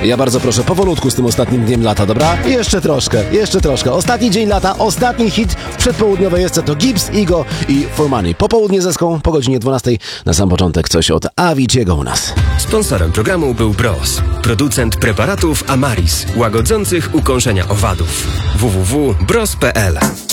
Ja bardzo proszę, powolutku z tym ostatnim dniem lata, dobra? Jeszcze troszkę. Ostatni dzień lata, ostatni hit w przedpołudniowej jest to Gibbs, Ego i For Money. Popołudnie zeską po godzinie 12. Na sam początek coś od Avicii'ego u nas. Sponsorem programu był Bros, producent preparatów Amaris, łagodzących ukąszenia owadów. www.bros.pl